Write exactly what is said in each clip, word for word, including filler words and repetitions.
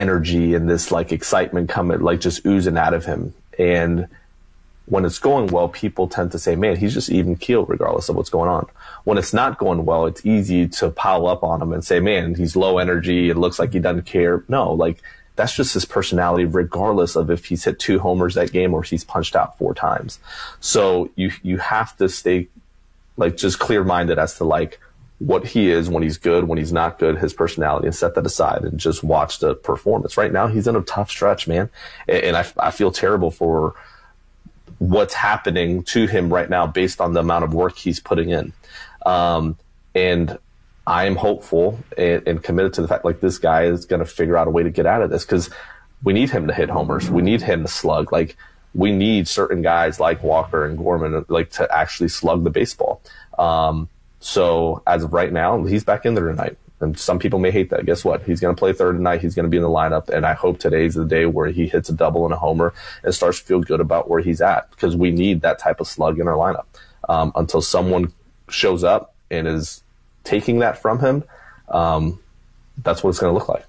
energy and this like excitement coming, like just oozing out of him. And when it's going well, people tend to say, man, he's just even keeled regardless of what's going on. When it's not going well, it's easy to pile up on him and say, man, he's low energy. It looks like he doesn't care. No, like that's just his personality, regardless of if he's hit two homers that game or he's punched out four times. So you, you have to stay like just clear minded as to like what he is when he's good, when he's not good, his personality, and set that aside and just watch the performance. Right now, he's in a tough stretch, man. And, and I, I feel terrible for what's happening to him right now based on the amount of work he's putting in. Um, and I am hopeful and, and committed to the fact like this guy is going to figure out a way to get out of this, because we need him to hit homers. We need him to slug. Like we need certain guys like Walker and Gorman like to actually slug the baseball. Um, so as of right now, he's back in there tonight. And some people may hate that. Guess what? He's going to play third tonight. He's going to be in the lineup. And I hope today's the day where he hits a double and a homer and starts to feel good about where he's at, because we need that type of slug in our lineup. Um, until someone shows up and is taking that from him, um, that's what it's going to look like.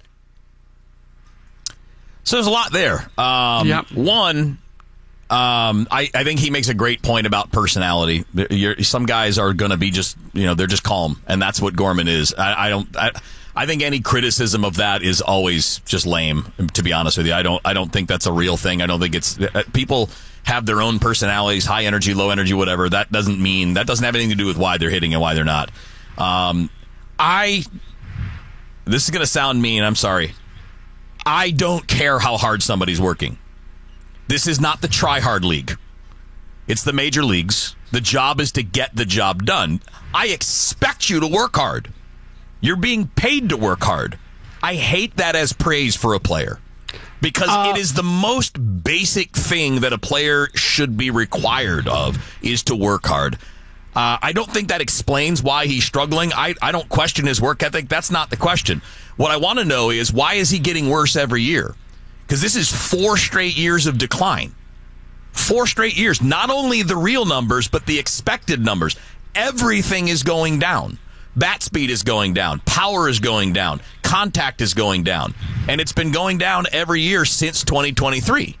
So there's a lot there. Um, yep. One, um, I, I think he makes a great point about personality. You're, some guys are going to be just, you know, they're just calm, and that's what Gorman is. I, I don't. I, I think any criticism of that is always just lame. To be honest with you, I don't. I don't think that's a real thing. I don't think it's people have their own personalities, high energy, low energy, whatever. That doesn't mean that doesn't have anything to do with why they're hitting and why they're not. Um, I. This is going to sound mean. I'm sorry. I don't care how hard somebody's working. This is not the try-hard league. It's the major leagues. The job is to get the job done. I expect you to work hard. You're being paid to work hard. I hate that as praise for a player, because uh, it is the most basic thing that a player should be required of, is to work hard. Uh, I don't think that explains why he's struggling. I, I don't question his work ethic. That's not the question. What I want to know is, why is he getting worse every year? Because this is four straight years of decline. Four straight years. Not only the real numbers, but the expected numbers. Everything is going down. Bat speed is going down. Power is going down. Contact is going down. And it's been going down every year since twenty twenty-three.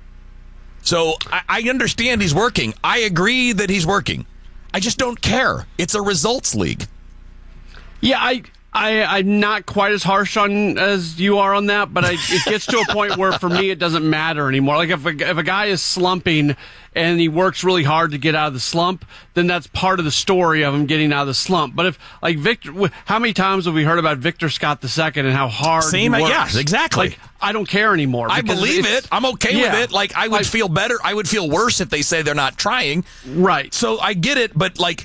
So I, I understand he's working. I agree that he's working. I just don't care. It's a results league. Yeah, I... I, I'm not quite as harsh on as you are on that, but I, it gets to a point where for me it doesn't matter anymore. Like if a, if a guy is slumping and he works really hard to get out of the slump, then that's part of the story of him getting out of the slump. But if like Victor, how many times have we heard about Victor Scott the Second and how hard Same, he works? Yeah, exactly. Like I don't care anymore. I believe it. I'm okay yeah, with it. Like I would like, feel better. I would feel worse if they say they're not trying. Right. So I get it, but like.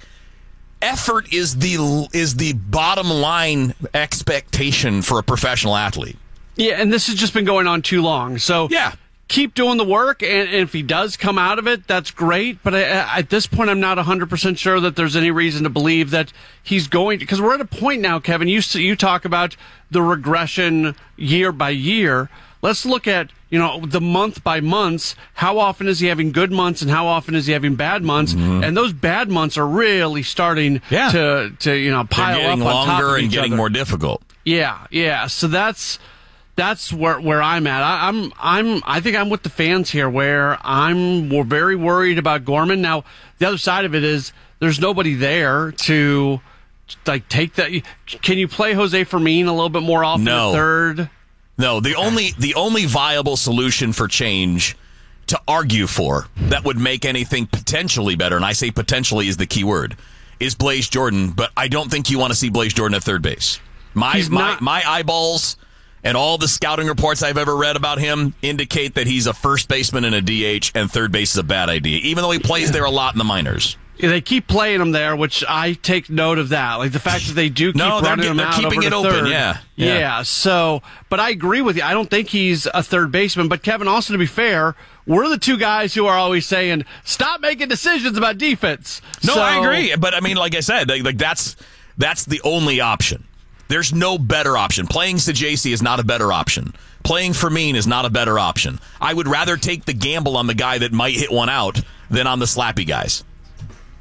Effort is the is the bottom line expectation for a professional athlete. Yeah, and this has just been going on too long. So yeah, keep doing the work, and, and if he does come out of it, that's great. But I, at this point, I'm not one hundred percent sure that there's any reason to believe that he's going to, because we're at a point now, Kevin, you, you talk about the regression year by year. Let's look at, you know, the month by months. How often is he having good months and how often is he having bad months? Mm-hmm. And those bad months are really starting yeah. to, to, you know, pile They're getting up on top longer of each and getting other. more difficult. Yeah, yeah. So that's that's where where I'm at. I, I'm I'm I think I'm with the fans here, where I'm we're very worried about Gorman. Now, the other side of it is there's nobody there to like take that. Can you play Jose Fermin a little bit more often no. at third? No, the only the only viable solution for change to argue for that would make anything potentially better, and I say potentially is the key word, is Blaze Jordan, but I don't think you want to see Blaze Jordan at third base. My He's my not- my eyeballs and all the scouting reports I've ever read about him indicate that he's a first baseman and a D H, and third base is a bad idea, even though he plays there a lot in the minors. They keep playing him there, which I take note of that. Like the fact that they do keep no, running they're, him they're out keeping over it to open. third. Yeah, yeah, yeah. So, but I agree with you. I don't think he's a third baseman. But Kevin, also to be fair, we're the two guys who are always saying, "Stop making decisions about defense." No, so, I agree. But I mean, like I said, like, like that's that's the only option. There's no better option. Playing Sajaci is not a better option. Playing Fermin is not a better option. I would rather take the gamble on the guy that might hit one out than on the slappy guys.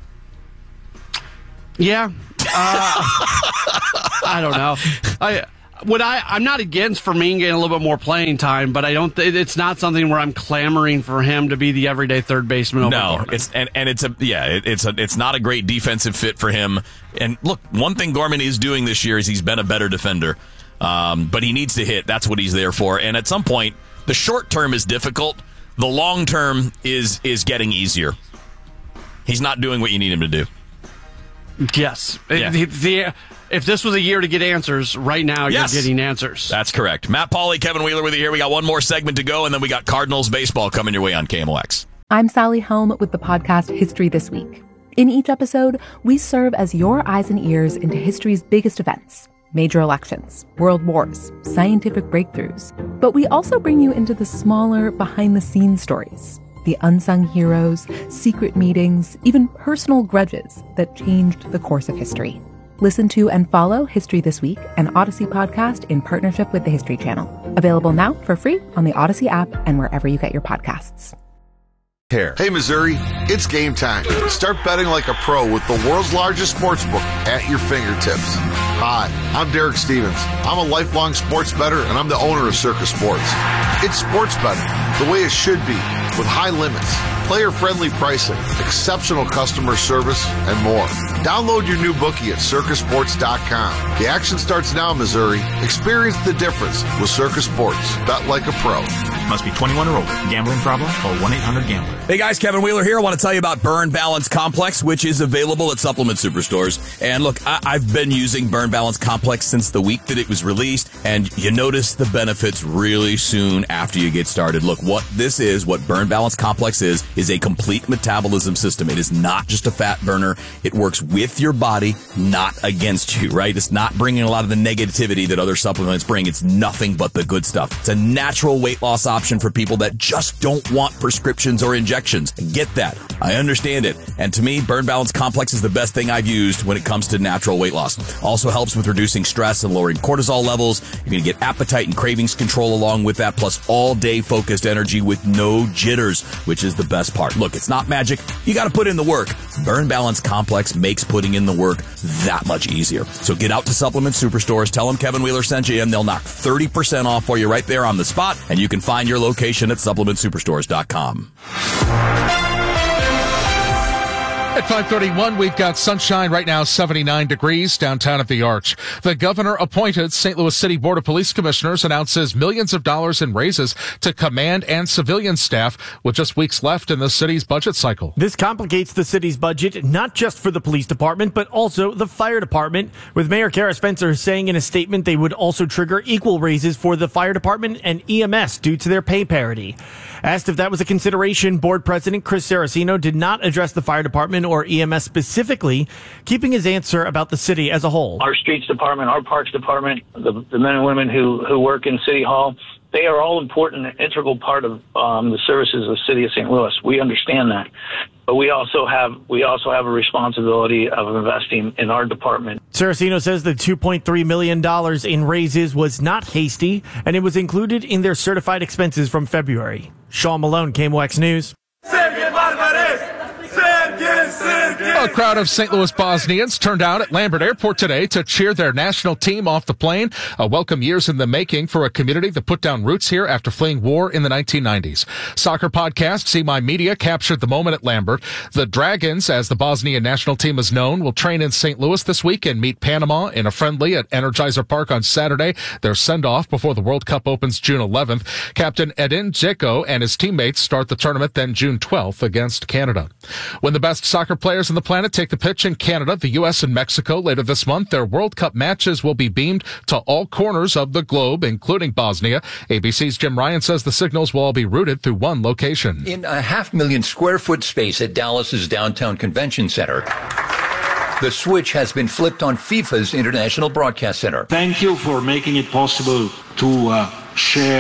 Yeah, uh, I don't know. I Would I? I'm not against Fermin getting a little bit more playing time, but I don't. Th- it's not something where I'm clamoring for him to be the everyday third baseman. Over no, Gorman. it's and, and it's a yeah, it, it's a it's not a great defensive fit for him. And look, one thing Gorman is doing this year is he's been a better defender, um, but he needs to hit. That's what he's there for. And at some point, the short term is difficult. The long term is is getting easier. He's not doing what you need him to do. Yes. Yeah. The, the, if this was a year to get answers, right now yes. you're getting answers. That's correct. Matt Pauley, Kevin Wheeler with you here. We got one more segment to go, and then we got Cardinals baseball coming your way on K M O X. I'm Sally Helm with the podcast History This Week. In each episode, we serve as your eyes and ears into history's biggest events, major elections, world wars, scientific breakthroughs. But we also bring you into the smaller, behind-the-scenes stories, the unsung heroes, secret meetings, even personal grudges that changed the course of history. Listen to and follow History This Week, an Odyssey podcast in partnership with the History Channel. Available now for free on the Odyssey app and wherever you get your podcasts. Hey, Missouri, it's game time. Start betting like a pro with the world's largest sportsbook at your fingertips. Hi, I'm Derek Stevens. I'm a lifelong sports bettor, and I'm the owner of Circus Sports. It's sports betting the way it should be, with high limits, player-friendly pricing, exceptional customer service, and more. Download your new bookie at circus sports dot com. The action starts now, Missouri. Experience the difference with Circus Sports. Bet like a pro. Must be twenty-one or older. Gambling problem? Call one eight hundred gambler. Hey guys, Kevin Wheeler here. I want to tell you about Burn Balance Complex, which is available at Supplement Superstores. And look, I- I've been using Burn Balance Complex since the week that it was released, and you notice the benefits really soon after you get started. Look, what this is, what Burn Balance Complex is, is a complete metabolism system. It is not just a fat burner. It works with your body, not against you, right? It's not bringing a lot of the negativity that other supplements bring. It's nothing but the good stuff. It's a natural weight loss option for people that just don't want prescriptions or injections. I get that. I understand it. And to me, Burn Balance Complex is the best thing I've used when it comes to natural weight loss. Also helps with reducing stress and lowering cortisol levels. You're going to get appetite and cravings control along with that, plus all-day focused energy with no jitters, which is the best part. Look, it's not magic. You got to put in the work. Burn Balance Complex makes putting in the work that much easier. So get out to Supplement Superstores. Tell them Kevin Wheeler sent you, and they'll knock thirty percent off for you right there on the spot, and you can find your location at supplement superstores dot com. At five thirty-one, we've got sunshine right now, seventy-nine degrees downtown at the Arch. The governor appointed Saint Louis City Board of Police Commissioners announces millions of dollars in raises to command and civilian staff with just weeks left in the city's budget cycle. This complicates the city's budget, not just for the police department, but also the fire department, with Mayor Kara Spencer saying in a statement they would also trigger equal raises for the fire department and E M S due to their pay parity. Asked if that was a consideration, board president Chris Saraceno did not address the fire department or E M S specifically, keeping his answer about the city as a whole. Our streets department, our parks department, the, the men and women who, who work in City Hall, they are all important and integral part of um, the services of the city of Saint Louis. We understand that. But we also have we also have a responsibility of investing in our department. Saraceno says the two point three million dollars in raises was not hasty, and it was included in their certified expenses from February. Sean Malone, K M O X News. A crowd of Saint Louis Bosnians turned out at Lambert Airport today to cheer their national team off the plane. A welcome years in the making for a community that put down roots here after fleeing war in the nineteen nineties. Soccer podcast See My Media captured the moment at Lambert. The Dragons, as the Bosnian national team is known, will train in Saint Louis this week and meet Panama in a friendly at Energizer Park on Saturday. Their send-off before the World Cup opens June eleventh. Captain Edin Dzeko and his teammates start the tournament then June twelfth against Canada. When the best soccer players on the planet take the pitch in Canada, the U S, and Mexico later this month, their World Cup matches will be beamed to all corners of the globe, including Bosnia. A B C's Jim Ryan says the signals will all be routed through one location. In a half million square foot space at Dallas's downtown convention center, the switch has been flipped on FIFA's International Broadcast Center. Thank you for making it possible to uh, share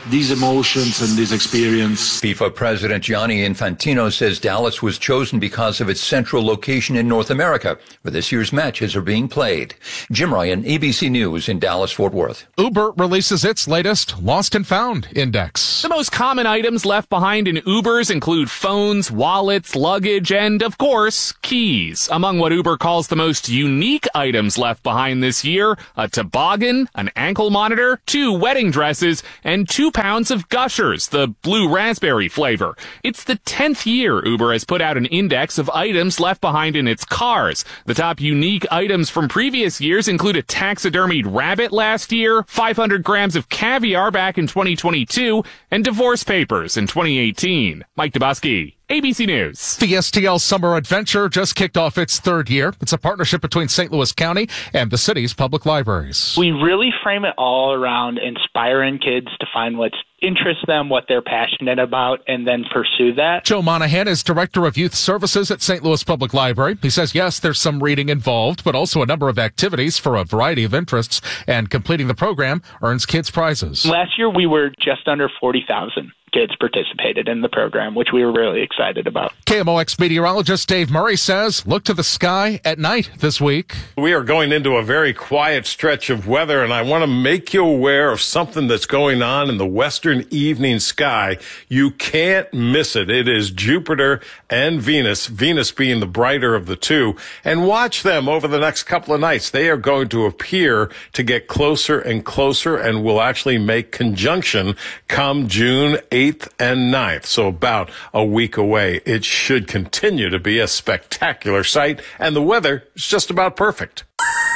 these emotions and this experience. FIFA President Gianni Infantino says Dallas was chosen because of its central location in North America, where this year's matches are being played. Jim Ryan, A B C News in Dallas-Fort Worth. Uber releases its latest Lost and Found Index. The most common items left behind in Ubers include phones, wallets, luggage, and, of course, keys. Among what Uber calls the most unique items left behind this year, a toboggan, an ankle monitor, two wedding dresses, and two pounds of Gushers, the blue raspberry flavor. It's the tenth year Uber has put out an index of items left behind in its cars. The top unique items from previous years include a taxidermied rabbit last year, five hundred grams of caviar back in twenty twenty-two, and divorce papers in twenty eighteen. Mike Dubosky, A B C News. The S T L Summer Adventure just kicked off its third year. It's a partnership between Saint Louis County and the city's public libraries. We really frame it all around inspiring kids to find what's interests them, what they're passionate about, and then pursue that. Joe Monahan is Director of Youth Services at Saint Louis Public Library. He says, yes, there's some reading involved, but also a number of activities for a variety of interests, and completing the program earns kids prizes. Last year, we were just under forty thousand kids participated in the program, which we were really excited about. K M O X meteorologist Dave Murray says, look to the sky at night this week. We are going into a very quiet stretch of weather, and I want to make you aware of something that's going on in the western evening sky. You can't miss it. It is Jupiter and Venus, Venus being the brighter of the two, and watch them over the next couple of nights. They are going to appear to get closer and closer and will actually make conjunction come June eighth and ninth, so about a week away. It should continue to be a spectacular sight, and the weather is just about perfect.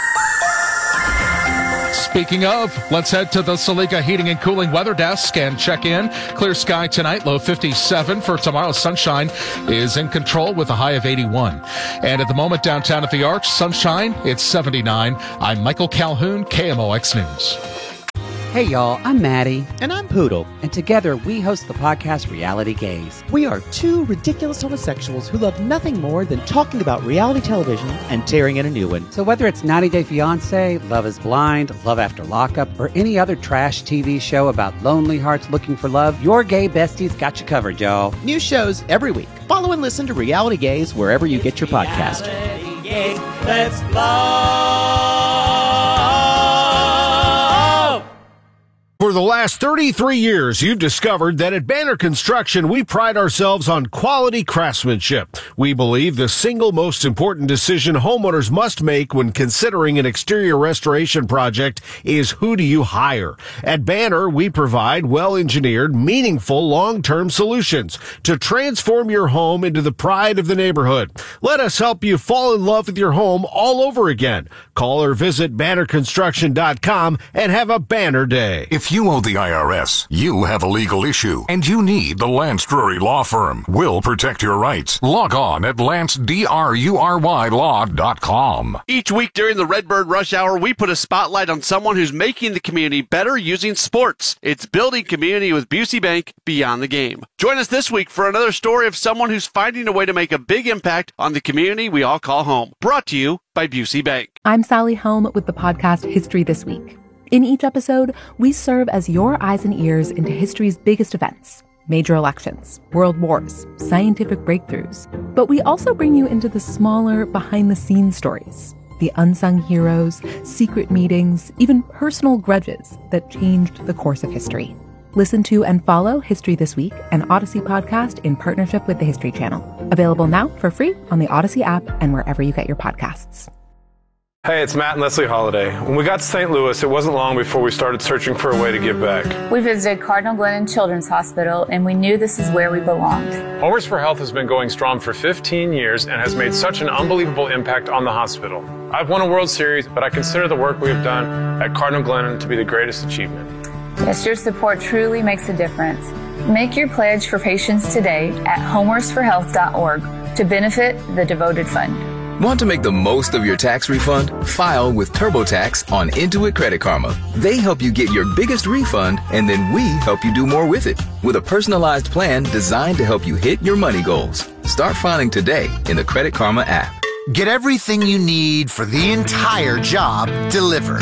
Speaking of, let's head to the Saliga Heating and Cooling Weather Desk and check in. Clear sky tonight, low fifty-seven. For tomorrow, sunshine is in control with a high of eighty-one. And at the moment, downtown at the Arch, sunshine, it's seventy-nine. I'm Michael Calhoun, K M O X News. Hey y'all, I'm Maddie. And I'm Poodle. And together we host the podcast Reality Gaze. We are two ridiculous homosexuals who love nothing more than talking about reality television and tearing in a new one. So whether it's ninety day fiancé, Love is Blind, Love After Lockup, or any other trash T V show about lonely hearts looking for love, your gay besties got you covered, y'all. New shows every week. Follow and listen to Reality Gaze wherever you get your podcast. Reality Gaze, let's love. For the last thirty-three years, you've discovered that at Banner Construction, we pride ourselves on quality craftsmanship. We believe the single most important decision homeowners must make when considering an exterior restoration project is who do you hire. At Banner, we provide well-engineered, meaningful, long-term solutions to transform your home into the pride of the neighborhood. Let us help you fall in love with your home all over again. Call or visit banner construction dot com and have a banner day. If you owe the I R S, you have a legal issue, and you need the Lance Drury Law Firm. We'll protect your rights. Log on at lance drury law dot com. Each week during the Redbird Rush Hour, we put a spotlight on someone who's making the community better using sports. It's building community with Busey Bank beyond the game. Join us this week for another story of someone who's finding a way to make a big impact on the community we all call home. Brought to you by Busey Bank. I'm Sally Helm with the podcast History This Week. In each episode, we serve as your eyes and ears into history's biggest events, major elections, world wars, scientific breakthroughs. But we also bring you into the smaller, behind-the-scenes stories, the unsung heroes, secret meetings, even personal grudges that changed the course of history. Listen to and follow History This Week, an Odyssey podcast in partnership with the History Channel. Available now for free on the Odyssey app and wherever you get your podcasts. Hey, it's Matt and Leslie Holiday. When we got to Saint Louis, it wasn't long before we started searching for a way to give back. We visited Cardinal Glennon Children's Hospital, and we knew this is where we belonged. Homers for Health has been going strong for fifteen years and has made such an unbelievable impact on the hospital. I've won a World Series, but I consider the work we have done at Cardinal Glennon to be the greatest achievement. Yes, your support truly makes a difference. Make your pledge for patients today at homers for health dot org to benefit the devoted fund. Want to make the most of your tax refund? File with TurboTax on Intuit Credit Karma. They help you get your biggest refund, and then we help you do more with it with a personalized plan designed to help you hit your money goals. Start filing today in the Credit Karma app. Get everything you need for the entire job delivered. From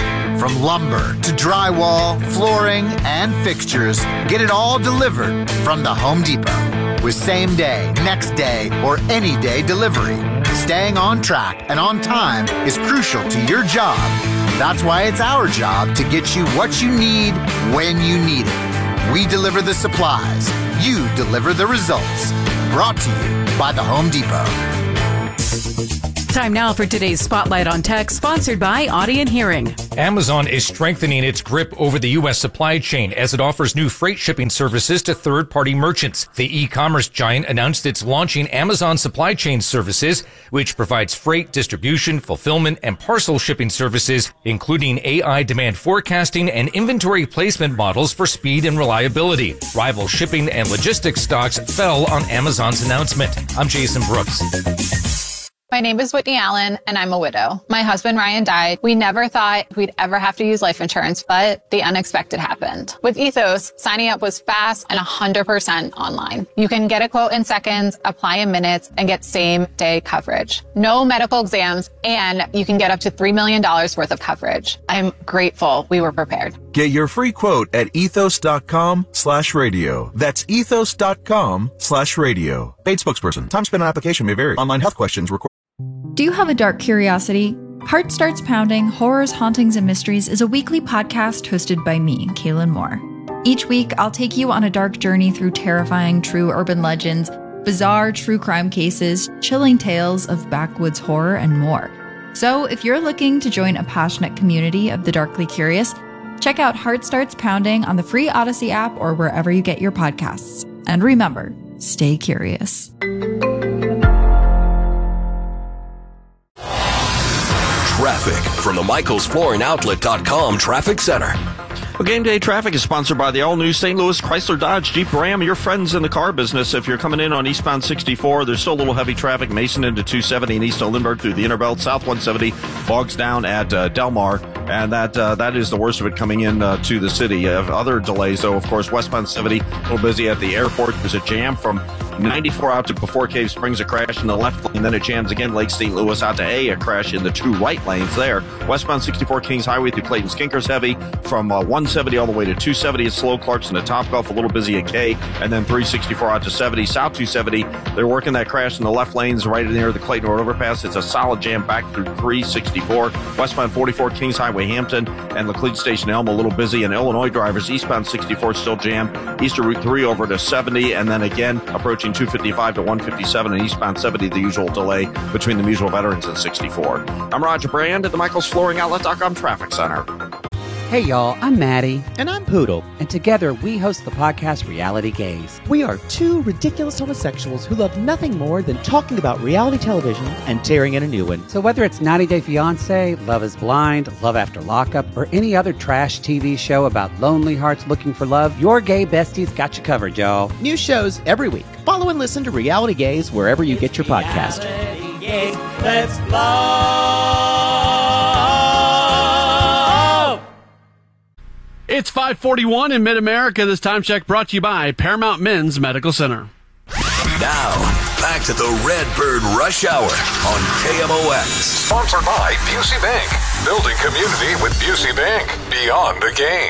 From lumber to drywall, flooring, and fixtures, get it all delivered from the Home Depot. With same day, next day, or any day delivery. Staying on track and on time is crucial to your job. That's why it's our job to get you what you need when you need it. We deliver the supplies. You deliver the results. Brought to you by the Home Depot. Time now for today's Spotlight on Tech, sponsored by Audient Hearing. Amazon is strengthening its grip over the U S supply chain as it offers new freight shipping services to third-party merchants. The e-commerce giant announced it's launching Amazon Supply Chain Services, which provides freight, distribution, fulfillment, and parcel shipping services, including A I demand forecasting and inventory placement models for speed and reliability. Rival shipping and logistics stocks fell on Amazon's announcement. I'm Jason Brooks. My name is Whitney Allen, and I'm a widow. My husband, Ryan, died. We never thought we'd ever have to use life insurance, but the unexpected happened. With Ethos, signing up was fast and one hundred percent online. You can get a quote in seconds, apply in minutes, and get same-day coverage. No medical exams, and you can get up to three million dollars worth of coverage. I'm grateful we were prepared. Get your free quote at ethos.com slash radio. That's ethos.com slash radio. Paid spokesperson. Time spent on application may vary. Online health questions required. Do you have a dark curiosity? Heart Starts Pounding, Horrors, Hauntings, and Mysteries is a weekly podcast hosted by me, Kaylin Moore. Each week, I'll take you on a dark journey through terrifying true urban legends, bizarre true crime cases, chilling tales of backwoods horror, and more. So if you're looking to join a passionate community of the darkly curious, check out Heart Starts Pounding on the free Odyssey app or wherever you get your podcasts. And remember, stay curious. Traffic from the Michaels Flooring Outlet dot com Traffic Center. Well, Game Day Traffic is sponsored by the all-new Saint Louis Chrysler Dodge Jeep Ram, your friends in the car business. If you're coming in on eastbound sixty-four, there's still a little heavy traffic. Mason into two seventy and east of Lindbergh through the Interbelt. South one seventy bogs down at uh, Del Mar, and that uh, that is the worst of it coming in uh, to the city. You have other delays, though, of course. Westbound seventy, a little busy at the airport. There's a jam from ninety-four out to before Cave Springs, a crash in the left lane, then it jams again Lake Saint Louis out to A, a crash in the two right lanes there. Westbound sixty-four Kings Highway through Clayton Skinkers heavy from uh, one seventy all the way to two seventy at Slow Clarkson to Topgolf, a little busy at K, and then three sixty-four out to seventy. South two seventy, they're working that crash in the left lanes right near the Clayton Road overpass. It's a solid jam back through three sixty-four. Westbound forty-four Kings Highway Hampton and Laclede Station Elm a little busy, and Illinois drivers eastbound sixty-four still jammed. Eastern Route three over to seventy, and then again approaching two fifty-five to one fifty-seven and eastbound seventy, the usual delay between the Mutual Veterans and sixty-four. I'm Roger Brand at the Michaels Flooring Outlet dot com Traffic Center. Hey y'all, I'm Maddie. And I'm Poodle. And together we host the podcast Reality Gaze. We are two ridiculous homosexuals who love nothing more than talking about reality television and tearing in a new one. So whether it's ninety day fiancé, Love is Blind, Love After Lockup, or any other trash T V show about lonely hearts looking for love, your gay besties got you covered, y'all. New shows every week. Follow and listen to Reality Gaze wherever you get your podcast. Reality Gaze, let's love. It's five forty-one in Mid-America. This time check brought to you by Paramount Men's Medical Center. Now, back to the Redbird Rush Hour on K M O X. Sponsored by Busey Bank. Building community with Busey Bank. Beyond the game.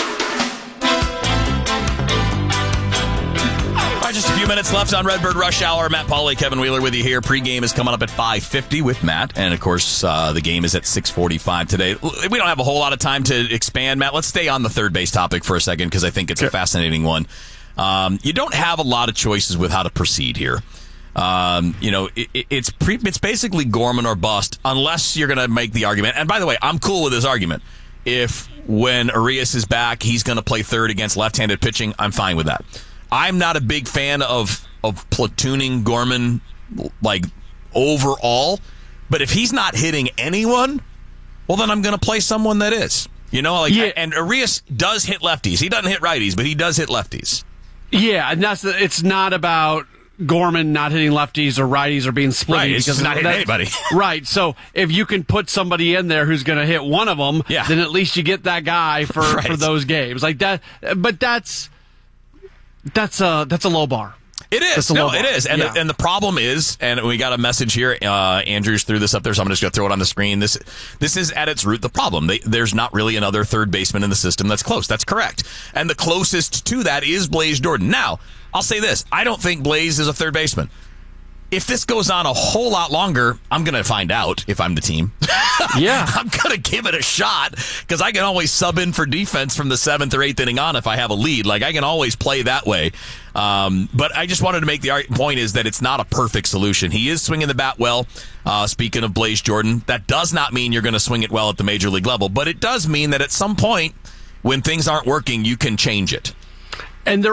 All right, just a few minutes left on Redbird Rush Hour. Matt Pauley, Kevin Wheeler with you here. Pre-game is coming up at five fifty with Matt. And, of course, uh, the game is at six forty-five today. We don't have a whole lot of time to expand, Matt. Let's stay on the third base topic for a second because I think it's a fascinating one. Um, you don't have a lot of choices with how to proceed here. Um, you know, it, it, it's pre, it's basically Gorman or bust unless you're going to make the argument. And, by the way, I'm cool with this argument. If when Arias is back, he's going to play third against left-handed pitching, I'm fine with that. I'm not a big fan of of platooning Gorman, like, overall. But if he's not hitting anyone, well, then I'm going to play someone that is. You know, like, yeah. And Arias does hit lefties. He doesn't hit righties, but he does hit lefties. Yeah, and that's the, it's not about Gorman not hitting lefties or righties or being split. Right, it's because not hitting anybody. Right, so if you can put somebody in there who's going to hit one of them, yeah. then at least you get that guy for, right. for those games. Like that, but that's... That's a, that's a low bar. It is. Just a No, little it more. is. And, Yeah. the, and the problem is, and we got a message here, uh, Andrews threw this up there, so I'm just going to throw it on the screen. This this is at its root the problem. They, there's not really another third baseman in the system that's close. That's correct. And the closest to that is Blaze Jordan. Now, I'll say this. I don't think Blaze is a third baseman. If this goes on a whole lot longer, I'm going to find out if I'm the team. Yeah. I'm going to give it a shot because I can always sub in for defense from the seventh or eighth inning on if I have a lead. Like, I can always play that way. Um, but I just wanted to make the ar- point is that it's not a perfect solution. He is swinging the bat well. Uh, speaking of Blaze Jordan, that does not mean you're going to swing it well at the major league level, but it does mean that at some point when things aren't working, you can change it. And there